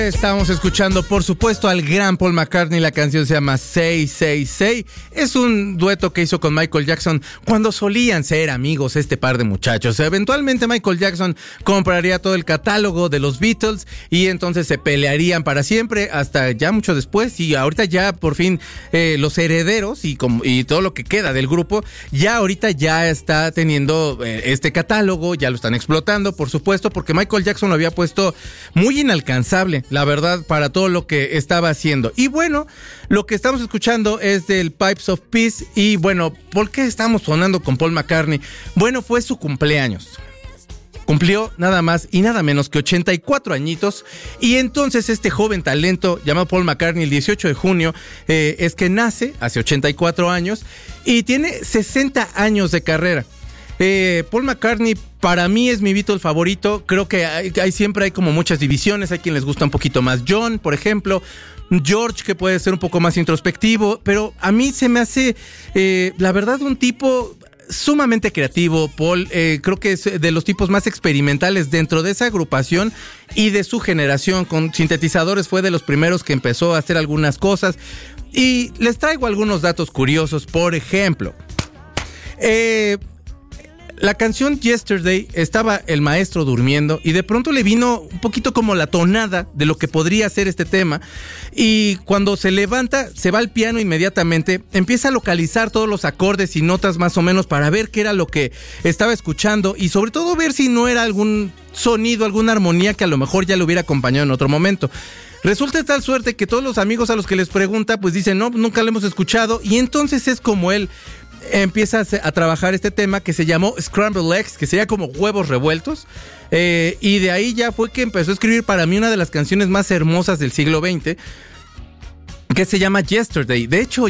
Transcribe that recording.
Estamos escuchando, por supuesto, al gran Paul McCartney. La canción se llama 666. Es un dueto que hizo con Michael Jackson cuando solían ser amigos este par de muchachos. Eventualmente Michael Jackson compraría todo el catálogo de los Beatles y entonces se pelearían para siempre hasta ya mucho después. Y ahorita ya por fin los herederos y todo lo que queda del grupo ya ahorita ya está teniendo este catálogo, ya lo están explotando, por supuesto, porque Michael Jackson lo había puesto muy inalcanzable, la verdad, para todo lo que estaba haciendo. Y bueno, lo que estamos escuchando es del Pipes of Peace. Y bueno, ¿por qué estamos sonando con Paul McCartney? Bueno, fue su cumpleaños. Cumplió nada más y nada menos que 84 añitos. Y entonces este joven talento llamado Paul McCartney, el 18 de junio, es que nace hace 84 años y tiene 60 años de carrera. Paul McCartney para mí es mi Beatle favorito. Creo que siempre hay como muchas divisiones. Hay quien les gusta un poquito más John, por ejemplo. George, que puede ser un poco más introspectivo. Pero a mí se me hace, la verdad, un tipo sumamente creativo. Paul, creo que es de los tipos más experimentales dentro de esa agrupación y de su generación. Con sintetizadores fue de los primeros que empezó a hacer algunas cosas. Y les traigo algunos datos curiosos. Por ejemplo, la canción Yesterday, estaba el maestro durmiendo y de pronto le vino un poquito como la tonada de lo que podría ser este tema, y cuando se levanta, se va al piano inmediatamente, empieza a localizar todos los acordes y notas más o menos para ver qué era lo que estaba escuchando y sobre todo ver si no era algún sonido, alguna armonía que a lo mejor ya le hubiera acompañado en otro momento. Resulta de tal suerte que todos los amigos a los que les pregunta pues dicen no, nunca lo hemos escuchado, y entonces es como él empieza a trabajar este tema que se llamó Scrambled Eggs, que sería como huevos revueltos, y de ahí ya fue que empezó a escribir para mí una de las canciones más hermosas del siglo XX, que se llama Yesterday. De hecho,